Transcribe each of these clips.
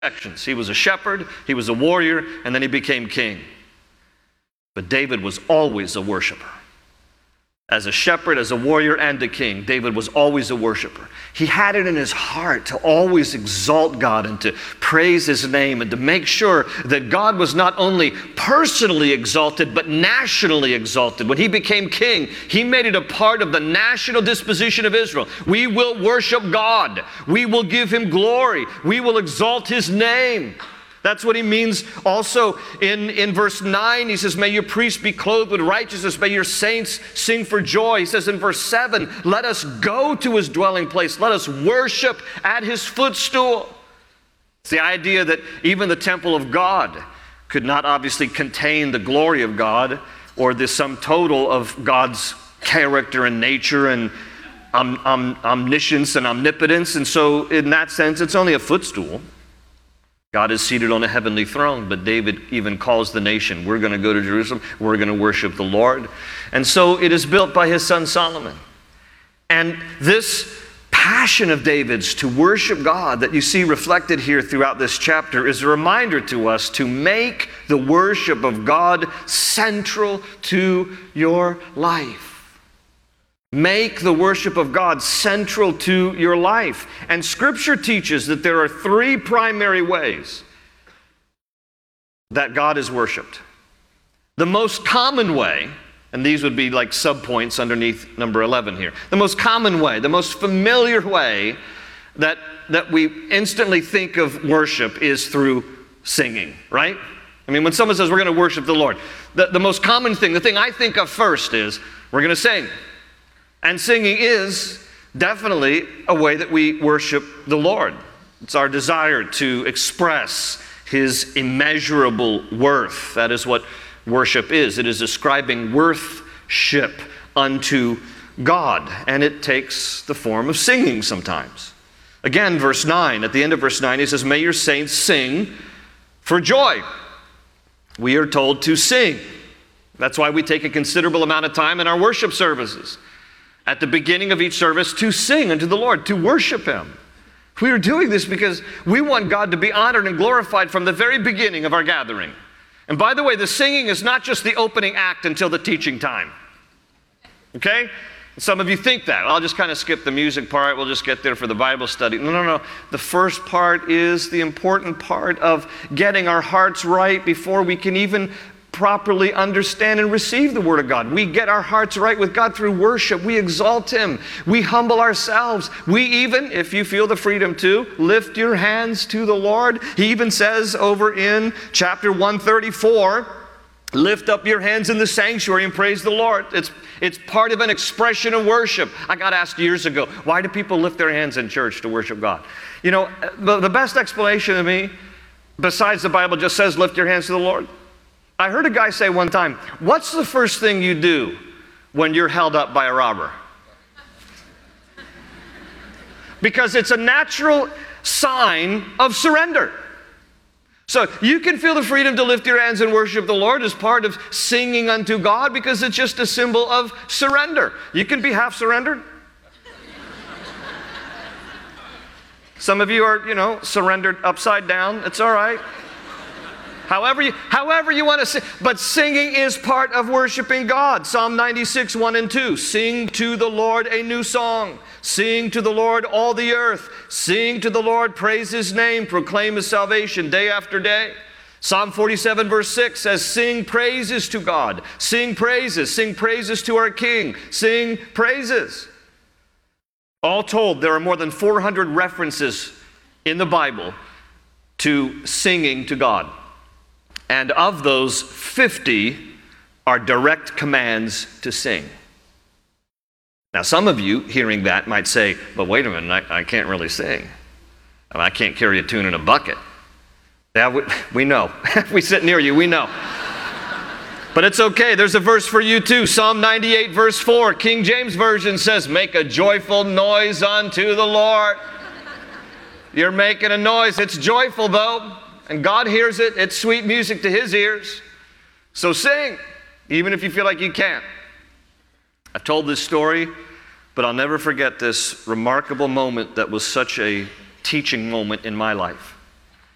actions. He was a shepherd, he was a warrior, and then he became king. But David was always a worshiper. As a shepherd, as a warrior, and a king, David was always a worshiper. He had it in his heart to always exalt God and to praise his name and to make sure that God was not only personally exalted, but nationally exalted. When he became king, he made it a part of the national disposition of Israel. We will worship God. We will give him glory. We will exalt his name. That's what he means also in verse 9. He says, may your priests be clothed with righteousness. May your saints sing for joy. He says in verse 7, let us go to his dwelling place. Let us worship at his footstool. It's the idea that even the temple of God could not obviously contain the glory of God or the sum total of God's character and nature and omniscience and omnipotence. And so in that sense, it's only a footstool. God is seated on a heavenly throne, but David even calls the nation, we're going to go to Jerusalem, we're going to worship the Lord. And so it is built by his son Solomon. And this passion of David's to worship God that you see reflected here throughout this chapter is a reminder to us to make the worship of God central to your life. Make the worship of God central to your life. And Scripture teaches that there are three primary ways that God is worshiped. The most common way, and these would be like subpoints underneath number 11 here. The most common way, the most familiar way that we instantly think of worship is through singing, right? I mean, when someone says we're going to worship the Lord, the most common thing, the thing I think of first is we're going to sing. And singing is definitely a way that we worship the Lord. It's our desire to express his immeasurable worth. That is what worship is. It is ascribing worship unto God. And it takes the form of singing sometimes. Again, verse 9, at the end of verse 9, he says, may your saints sing for joy. We are told to sing. That's why we take a considerable amount of time in our worship services at the beginning of each service to sing unto the Lord, to worship him. We are doing this because we want God to be honored and glorified from the very beginning of our gathering. And by the way, the singing is not just the opening act until the teaching time. Okay? Some of you think that. I'll just kind of skip the music part. We'll just get there for the Bible study. No. The first part is the important part of getting our hearts right before we can even properly understand and receive the Word of God. We get our hearts right with God through worship. We exalt him. We humble ourselves. We even, if you feel the freedom to, lift your hands to the Lord. He even says over in chapter 134, lift up your hands in the sanctuary and praise the Lord. It's part of an expression of worship. I got asked years ago, why do people lift their hands in church to worship God? You know, the best explanation to me, besides the Bible just says lift your hands to the Lord, I heard a guy say one time, what's the first thing you do when you're held up by a robber? Because it's a natural sign of surrender. So you can feel the freedom to lift your hands and worship the Lord as part of singing unto God because it's just a symbol of surrender. You can be half surrendered. Some of you are, surrendered upside down. It's all right. However you want to sing. But singing is part of worshiping God. Psalm 96, 1 and 2. Sing to the Lord a new song. Sing to the Lord all the earth. Sing to the Lord, praise his name. Proclaim his salvation day after day. Psalm 47 verse 6 says, sing praises to God. Sing praises to our King. Sing praises. All told, there are more than 400 references in the Bible to singing to God. And of those, 50 are direct commands to sing. Now, some of you hearing that might say, but wait a minute, I can't really sing. I can't carry a tune in a bucket. Yeah, we know. If we sit near you, we know. But it's okay. There's a verse for you too. Psalm 98 verse 4, King James Version says, make a joyful noise unto the Lord. You're making a noise. It's joyful though. And God hears it. It's sweet music to his ears. So sing, even if you feel like you can't. I've told this story, but I'll never forget this remarkable moment that was such a teaching moment in my life.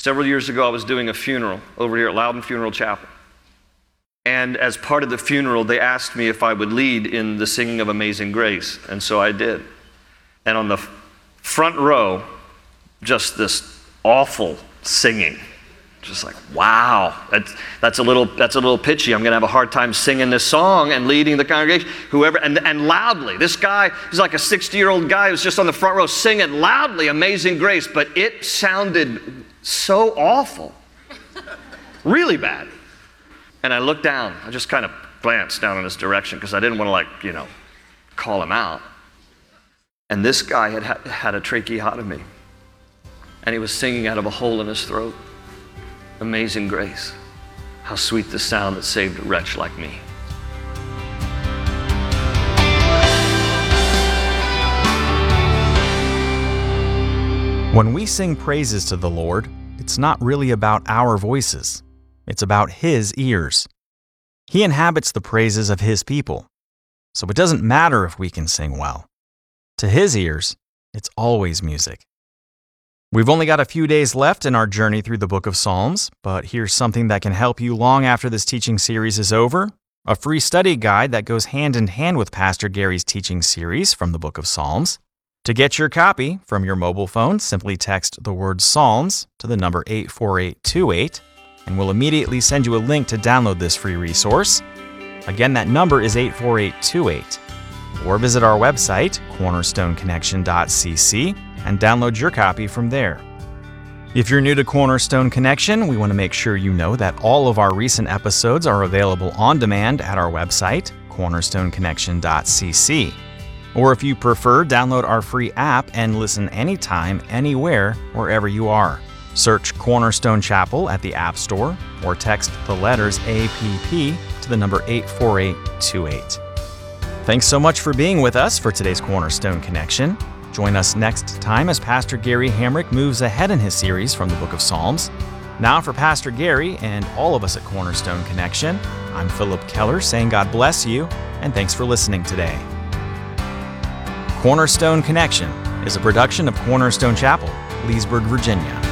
Several years ago, I was doing a funeral over here at Loudon Funeral Chapel. And as part of the funeral, they asked me if I would lead in the singing of Amazing Grace. And so I did. And on the front row, just this awful singing. Just like, wow, that's a little pitchy. I'm going to have a hard time singing this song and leading the congregation. And loudly. This guy, he's like a 60-year-old guy who's just on the front row singing loudly Amazing Grace, but it sounded so awful. Really bad. And I looked down. I just kind of glanced down in his direction because I didn't want to, call him out. And this guy had a tracheotomy. And he was singing out of a hole in his throat. Amazing grace, how sweet the sound that saved a wretch like me. When we sing praises to the Lord, it's not really about our voices. It's about His ears. He inhabits the praises of His people. So it doesn't matter if we can sing well. To His ears, it's always music. We've only got a few days left in our journey through the book of Psalms, but here's something that can help you long after this teaching series is over. A free study guide that goes hand in hand with Pastor Gary's teaching series from the book of Psalms. To get your copy from your mobile phone, simply text the word Psalms to the number 84828, and we'll immediately send you a link to download this free resource. Again, that number is 84828. Or visit our website, cornerstoneconnection.cc, and download your copy from there. If you're new to Cornerstone Connection, we want to make sure you know that all of our recent episodes are available on demand at our website, cornerstoneconnection.cc. Or if you prefer, download our free app and listen anytime, anywhere, wherever you are. Search Cornerstone Chapel at the App Store or text the letters APP to the number 84828. Thanks so much for being with us for today's Cornerstone Connection. Join us next time as Pastor Gary Hamrick moves ahead in his series from the book of Psalms. Now for Pastor Gary and all of us at Cornerstone Connection, I'm Philip Keller saying God bless you and thanks for listening today. Cornerstone Connection is a production of Cornerstone Chapel, Leesburg, Virginia.